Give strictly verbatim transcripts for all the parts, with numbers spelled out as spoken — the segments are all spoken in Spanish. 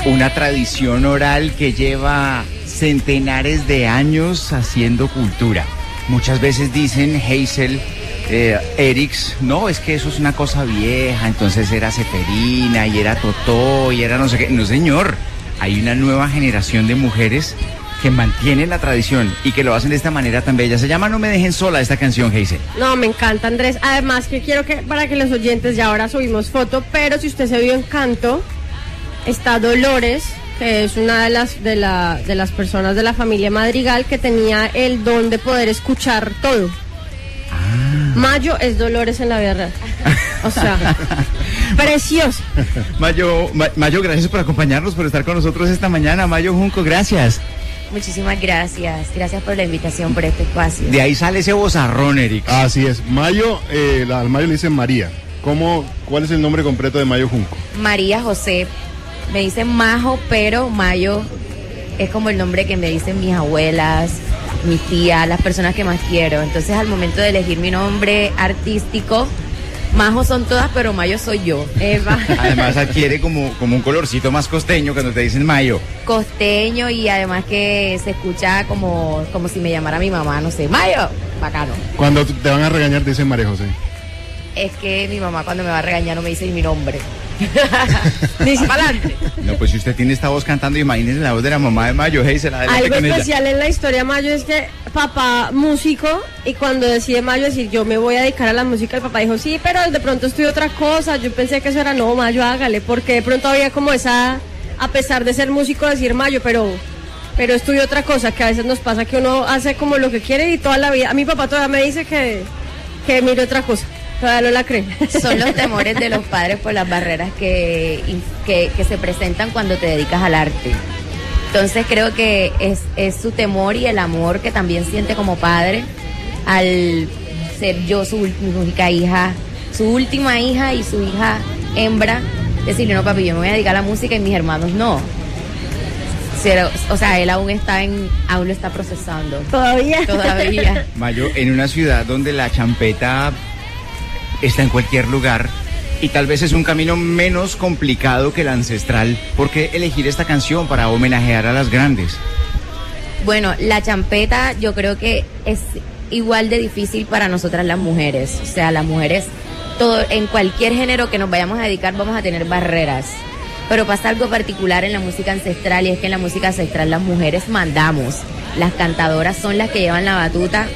una tradición oral que lleva centenares de años haciendo cultura. Muchas veces dicen, Hazel, eh, Eriks, no, es que eso es una cosa vieja, entonces era Ceferina y era Totó y era no sé qué. No, señor, hay una nueva generación de mujeres que mantienen la tradición y que lo hacen de esta manera tan bella. Se llama No me dejen sola esta canción, Hazel. No, me encanta, Andrés. Además que quiero que, para que los oyentes, ya ahora subimos foto, pero si usted se vio en canto, está Dolores, que es una de las, de la, de las personas de la familia Madrigal que tenía el don de poder escuchar todo. Ah. Mayo es Dolores en la vida real. O sea, preciosa. Mayo, Ma- Mayo, gracias por acompañarnos, por estar con nosotros esta mañana. Mayo Junco, gracias. Muchísimas gracias, gracias por la invitación, por este espacio. De ahí sale ese vozarrón, Eric. Así es, Mayo, eh, al Mayo le dicen María. ¿Cómo, ¿Cuál es el nombre completo de Mayo Junco? María José, me dicen Majo, pero Mayo es como el nombre que me dicen mis abuelas, mis tías, las personas que más quiero. Entonces al momento de elegir mi nombre artístico, Majo son todas, pero Mayo soy yo. Eva. Además adquiere como, como un colorcito más costeño cuando te dicen Mayo. Costeño y además que se escucha como, como si me llamara mi mamá, no sé, Mayo, bacano. Cuando te van a regañar te dicen María José. Es que mi mamá cuando me va a regañar no me dice ni mi nombre. Ni para adelante. No, pues si usted tiene esta voz cantando, imagínese la voz de la mamá de Mayo, Hazel, adelante Algo con especial ella. en la historia Mayo es que papá músico, y cuando decide Mayo decir yo me voy a dedicar a la música, el papá dijo sí, pero de pronto estudio otra cosa. Yo pensé que eso era no, Mayo, hágale, porque de pronto había como esa, a pesar de ser músico, decir Mayo, pero pero estudio otra cosa, que a veces nos pasa que uno hace como lo que quiere y toda la vida. A mi papá todavía me dice que, que mire otra cosa. Todavía no la cree. Son los temores de los padres por las barreras que, que, que se presentan cuando te dedicas al arte. Entonces creo que es, es su temor y el amor que también siente como padre al ser yo su única hija, su última hija y su hija hembra, decirle no papi, yo me voy a dedicar a la música y mis hermanos no. Pero, o sea, él aún está en, aún lo está procesando. Todavía. Todavía. Mayo, en una ciudad donde la champeta está en cualquier lugar y tal vez es un camino menos complicado que el ancestral, ¿por qué elegir esta canción para homenajear a las grandes? Bueno, la champeta yo creo que es igual de difícil para nosotras las mujeres. O sea, las mujeres, todo, en cualquier género que nos vayamos a dedicar vamos a tener barreras. Pero pasa algo particular en la música ancestral y es que en la música ancestral las mujeres mandamos. Las cantadoras son las que llevan la batuta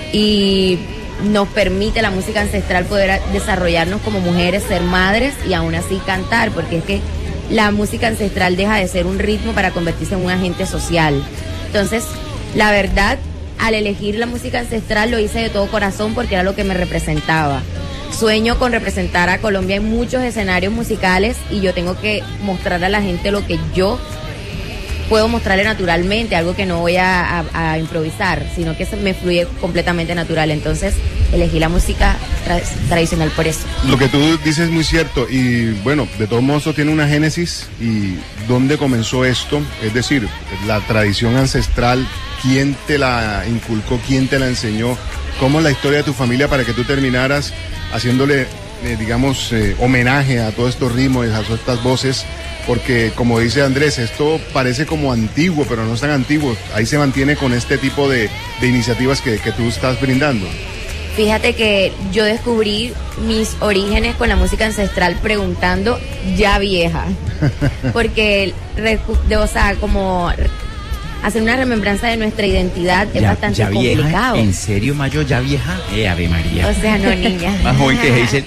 y nos permite la música ancestral poder desarrollarnos como mujeres, ser madres y aún así cantar, porque es que la música ancestral deja de ser un ritmo para convertirse en un agente social. Entonces, la verdad, al elegir la música ancestral lo hice de todo corazón porque era lo que me representaba. Sueño con representar a Colombia en muchos escenarios musicales y yo tengo que mostrar a la gente lo que yo puedo mostrarle naturalmente, algo que no voy a, a, a improvisar, sino que se me fluye completamente natural. Entonces elegí la música tra- tradicional por eso. Lo que tú dices es muy cierto y bueno, de todos modos esto tiene una génesis y dónde comenzó esto, es decir, la tradición ancestral, quién te la inculcó, quién te la enseñó, cómo es la historia de tu familia para que tú terminaras haciéndole, eh, digamos, eh, homenaje a todos estos ritmos, a todas estas voces, porque como dice Andrés, esto parece como antiguo, pero no es tan antiguo, ahí se mantiene con este tipo de, de iniciativas que, que tú estás brindando. Fíjate que yo descubrí mis orígenes con la música ancestral preguntando ya vieja, porque, o sea, como hacer una remembranza de nuestra identidad es ya, bastante ya vieja, complicado. ¿En serio, Mayo, ya vieja? Eh, Ave María. O sea, no, niña. Más joven que Hazel.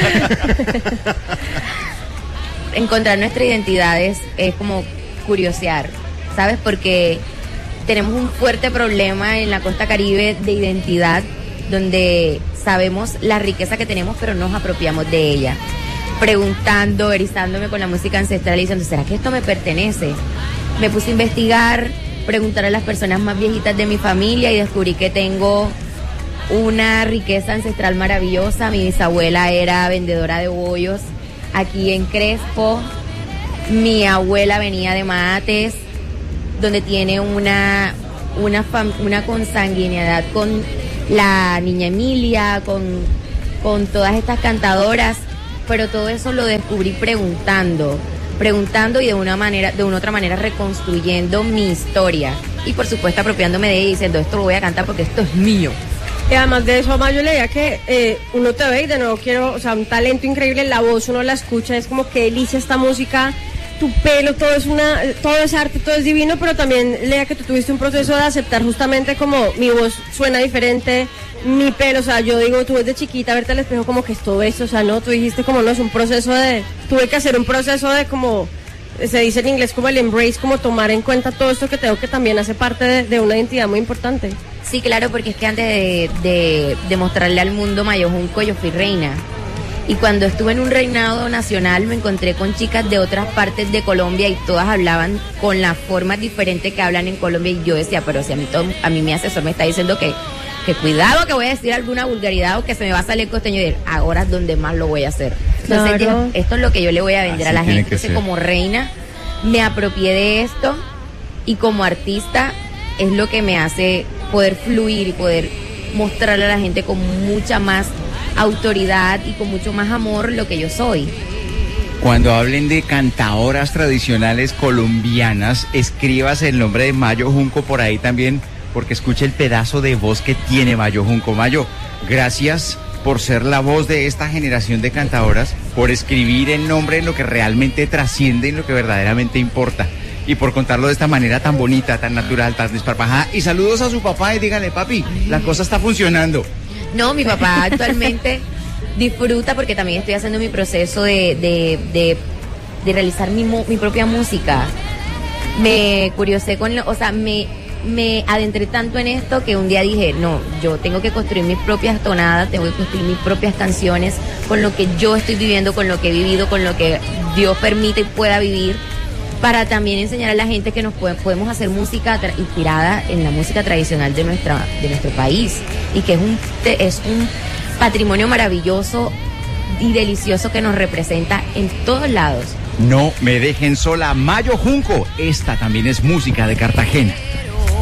Encontrar nuestra identidad es, es como curiosear, ¿sabes? Porque tenemos un fuerte problema en la costa caribe de identidad, donde sabemos la riqueza que tenemos, pero no nos apropiamos de ella. Preguntando, erizándome con la música ancestral y diciendo, ¿será que esto me pertenece? Me puse a investigar, preguntar a las personas más viejitas de mi familia y descubrí que tengo una riqueza ancestral maravillosa. Mi bisabuela era vendedora de bollos aquí en Crespo. Mi abuela venía de Maates, donde tiene una, una, fam- una consanguinidad con la niña Emilia, con, con todas estas cantadoras, pero todo eso lo descubrí preguntando. preguntando y de una manera, de una otra manera reconstruyendo mi historia. Y por supuesto apropiándome de ella y diciendo, esto lo voy a cantar porque esto es mío. Y además de eso, Mayo, leía que eh, uno te ve y de nuevo quiero, o sea, un talento increíble, la voz uno la escucha, es como que delicia esta música, tu pelo, todo es una, todo es arte, todo es divino, pero también leía que tú tuviste un proceso de aceptar justamente como mi voz suena diferente, mi pelo, o sea, yo digo, tú desde chiquita verte al espejo como que es todo esto, o sea, no, tú dijiste como no, es un proceso de, tuve que hacer un proceso de como, se dice en inglés como el embrace, como tomar en cuenta todo esto que tengo que también hace parte de, de una identidad muy importante. Sí, claro, porque es que antes de, de, de mostrarle al mundo Mayo Junco, yo fui reina. Y cuando estuve en un reinado nacional me encontré con chicas de otras partes de Colombia y todas hablaban con la forma diferente que hablan en Colombia. Y yo decía, pero si a mí, todo, a mí mi asesor me está diciendo que, que cuidado que voy a decir alguna vulgaridad o que se me va a salir costeño. Y ahora es donde más lo voy a hacer. Entonces, claro. yo, esto es lo que yo le voy a vender Así a la gente. Entonces, ser. como reina, me apropié de esto y como artista es lo que me hace poder fluir y poder mostrarle a la gente con mucha más autoridad y con mucho más amor lo que yo soy. Cuando hablen de cantadoras tradicionales colombianas, escribas el nombre de Mayo Junco por ahí también, porque escuche el pedazo de voz que tiene Mayo Junco. Mayo, gracias por ser la voz de esta generación de cantadoras, por escribir el nombre en lo que realmente trasciende, en lo que verdaderamente importa, y por contarlo de esta manera tan bonita, tan natural, tan desparpajada. Y saludos a su papá y díganle, papi, la cosa está funcionando. No, mi papá actualmente disfruta porque también estoy haciendo mi proceso de, de, de, de realizar mi, mi propia música. Me curiosé con, lo, o sea, me, me adentré tanto en esto que un día dije, no, yo tengo que construir mis propias tonadas, tengo que construir mis propias canciones con lo que yo estoy viviendo, con lo que he vivido, con lo que Dios permite y pueda vivir, para también enseñar a la gente que nos puede, podemos hacer música tra- inspirada en la música tradicional de nuestra de nuestro país y que es un es un patrimonio maravilloso y delicioso que nos representa en todos lados. No me dejen sola, Mayo Junco. Esta también es música de Cartagena.